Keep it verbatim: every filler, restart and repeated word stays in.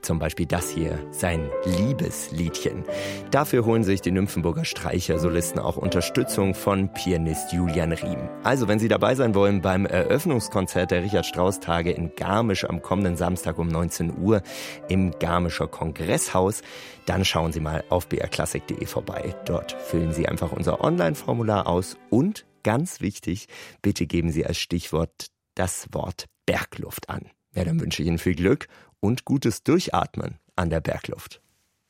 zum Beispiel das hier, sein Liebesliedchen. Dafür holen sich die Nymphenburger Streichersolisten auch Unterstützung von Pianist Julian Riem. Also wenn Sie dabei sein wollen beim Eröffnungskonzert der Richard-Strauss-Tage in Garmisch am kommenden Samstag um neunzehn Uhr im Garmischer Kongresshaus, dann schauen Sie mal auf b r klassik punkt d e vorbei. Dort füllen Sie einfach unser Online-Formular aus und, ganz wichtig, bitte geben Sie als Stichwort das Wort Bergluft an. Ja, dann wünsche ich Ihnen viel Glück und gutes Durchatmen an der Bergluft.